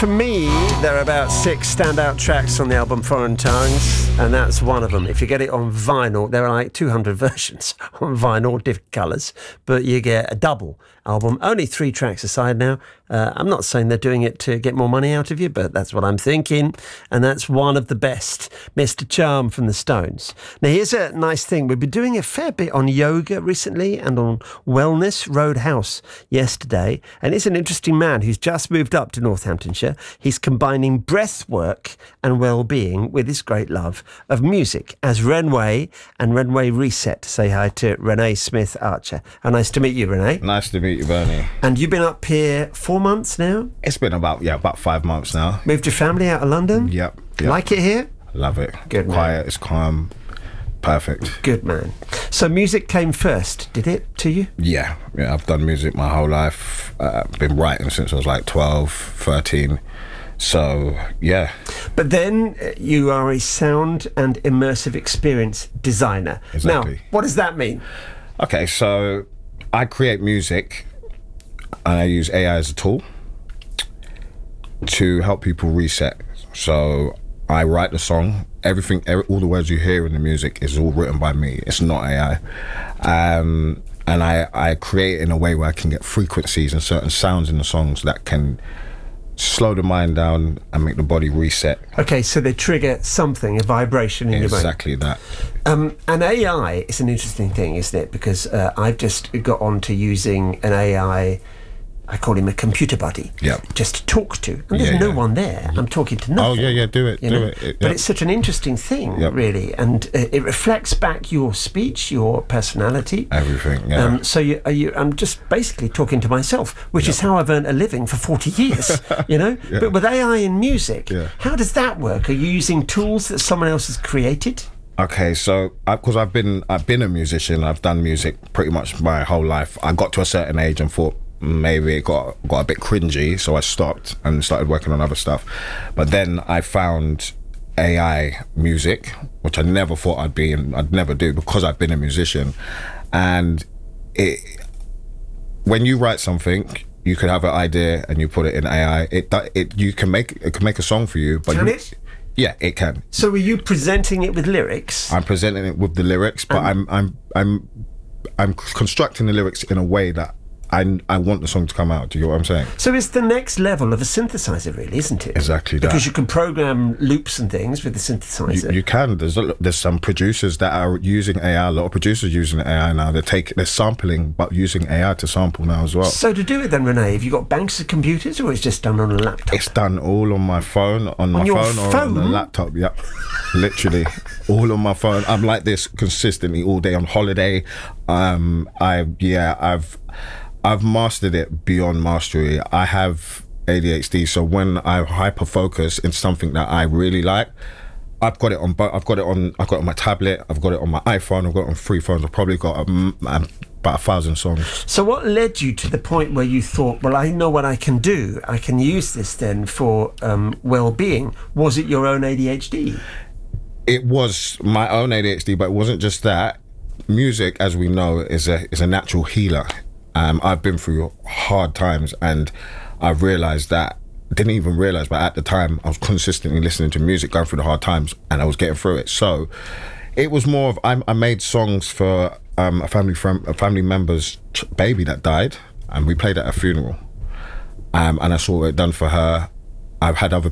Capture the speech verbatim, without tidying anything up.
For me, there are about six standout tracks on the album Foreign Tongues, and that's one of them. If you get it on vinyl, there are like two hundred versions on vinyl, different colours, but you get a double album. Only three tracks aside now. Uh, I'm not saying they're doing it to get more money out of you, but that's what I'm thinking, and that's one of the best. Mister Charm from the Stones. Now, here's a nice thing. We've been doing a fair bit on yoga recently and on wellness. Roadhouse yesterday, and it's an interesting man who's just moved up to Northamptonshire. He's combining breath work and well-being with his great love of music as Renway and Renway Reset. Say hi to Renee Smith Archer. How nice to meet you, Renee. Nice to meet you, Bernie. And you've been up here four months now? It's been about, yeah, about five months now. Moved your family out of London? Yep. yep. Like it here? Love it. Good man. Quiet, it's calm. Perfect. Good man. So music came first, did it, to you? Yeah, yeah. I've done music my whole life. Uh, been writing since I was like twelve, thirteen. So, yeah. But then uh, you are a sound and immersive experience designer. Exactly. Now, what does that mean? Okay, so I create music and I use A I as a tool to help people reset. So I write the song. Everything, every, all the words you hear in the music is all written by me. It's not A I. Um, and I, I create it in a way where I can get frequencies and certain sounds in the songs that can slow the mind down and make the body reset. Okay, so they trigger something, a vibration in Exactly your brain. Exactly that. Um, and A I is an interesting thing, isn't it? Because uh, I've just got on to using an A I, I call him a computer buddy, Yep. just to talk to. And there's Yeah, no yeah. one there. I'm talking to nothing. Oh, yeah, yeah, do it, you do know? it. it But yep. it's such an interesting thing, Yep. really. And uh, it reflects back your speech, your personality. Everything, yeah. Um, so you, are you, I'm just basically talking to myself, which Yep. is how I've earned a living for forty years, you know? Yeah. But with A I in music, Yeah. how does that work? Are you using tools that someone else has created? Okay, so because I've been I've been a musician, I've done music pretty much my whole life. I got to a certain age and thought maybe it got got a bit cringy, so I stopped and started working on other stuff. But then I found A I music, which I never thought I'd be and I'd never do because I've been a musician. And it, when you write something, you could have an idea and you put it in A I. It it you can make it can make a song for you. But Can you, it? Yeah, it can. So are you presenting it with lyrics? I'm presenting it with the lyrics, but I'm I'm I'm I'm constructing the lyrics in a way that I I want the song to come out. Do you get what I'm saying? So it's the next level of a synthesizer, really, isn't it? Exactly that. Because you can program loops and things with the synthesizer. You, you can. There's a, there's some producers that are using A I. A lot of producers using A I now. They take they're sampling, but using A I to sample now as well. So to do it then, Renee, have you got banks of computers, or it's just done on a laptop? It's done all on my phone, on, my your phone, or on the phone? laptop. Yep, literally all on my phone. I'm like this consistently all day on holiday. Um, I yeah, I've I've mastered it beyond mastery. I have A D H D, so when I hyper focus in something that I really like, I've got it on. I've got it on. I've got it on my tablet. I've got it on my iPhone. I've got it on three phones. I've probably got a, a, about a thousand songs. So what led you to the point where you thought, well, I know what I can do. I can use this then for um, well-being. Was it your own A D H D? It was my own A D H D, but it wasn't just that. Music, as we know, is a is a natural healer. Um, I've been through hard times, and I've realised that. Didn't even realise, but at the time, I was consistently listening to music, going through the hard times, and I was getting through it. So, it was more of I, I made songs for um, a family friend, a family member's ch- baby that died, and we played at a funeral. Um, and I saw it done for her. I've had other